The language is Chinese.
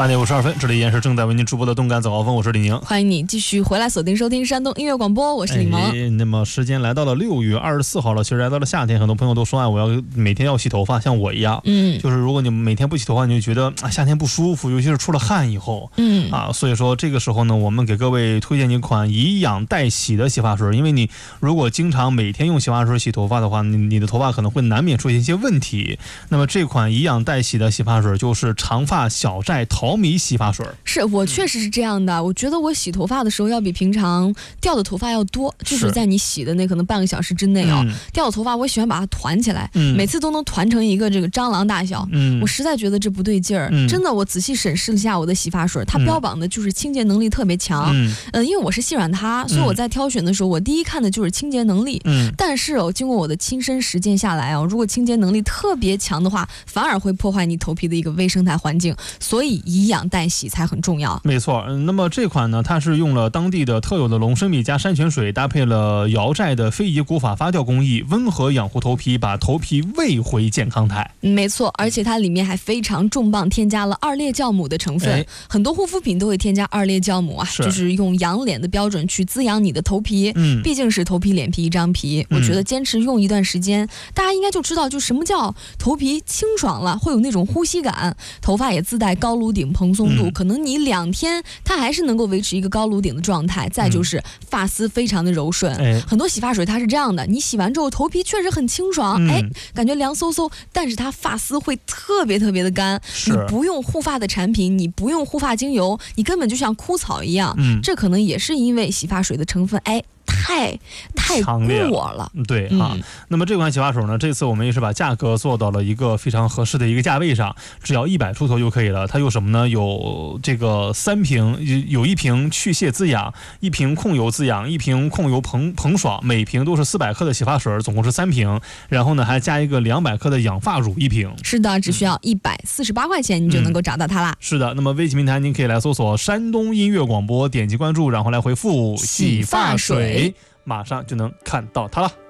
8:52，这里依然是正在为您直播的动感早高峰，我是李宁， 欢迎你继续回来锁定收听山东音乐广播，我是李萌。 那么时间来到了6月24号了，其实来到了夏天，很多朋友都说我要每天要洗头发，像我一样，就是如果你每天不洗头发，你就觉得夏天不舒服，尤其是出了汗以后，所以说这个时候呢，我们给各位推荐一款以养代洗的洗发水，因为你如果经常每天用洗发水洗头发的话，你的头发可能会难免出现一些问题。那么这款以养代洗的洗发水就是长发小寨淘米洗发水。 是我确实是这样的，我觉得我洗头发的时候要比平常掉的头发要多，就是在你洗的那可能半个小时之内掉的头发我喜欢把它团起来，每次都能团成一个这个蟑螂大小，我实在觉得这不对劲儿，真的，我仔细审视了一下我的洗发水，它标榜的就是清洁能力特别强，因为我是细软塌，所以我在挑选的时候，我第一看的就是清洁能力，但是经过我的亲身实践下来如果清洁能力特别强的话，反而会破坏你头皮的一个微生态环境，所以以养代洗才很重要。 没错，那么这款呢，它是用了当地的特有的龙参米加山泉水，搭配了瑶寨的非遗古法发酵工艺，温和养护头皮，把头皮喂回健康态。 没错，而且它里面还非常重磅添加了2列酵母的成分，很多护肤品都会添加2列酵母就是用养脸的标准去滋养你的头皮，毕竟是头皮脸皮一张皮，我觉得坚持用一段时间，大家应该就知道就什么叫头皮清爽了，会有那种呼吸感，头发也自带高颅顶蓬松度，可能你2天它还是能够维持一个高颅顶的状态。再就是发丝非常的柔顺，很多洗发水它是这样的，你洗完之后头皮确实很清爽，感觉凉飕飕，但是它发丝会特别特别的干，你不用护发的产品，你不用护发精油，你根本就像枯草一样，这可能也是因为洗发水的成分太过了， 对那么这款洗发水呢，这次我们也是把价格做到了一个非常合适的一个价位上，只要100出头就可以了。它有什么呢？有这个3瓶，有1瓶去屑滋养，1瓶控油滋养，1瓶控油蓬爽，每瓶都是400克的洗发水，总共是3瓶。然后呢，还加一个200克的养发乳1瓶。 是的，只需要148块钱，你就能够找到它啦。 是的，那么微信平台您可以来搜索山东音乐广播，点击关注，然后来回复洗发水，马上就能看到它了。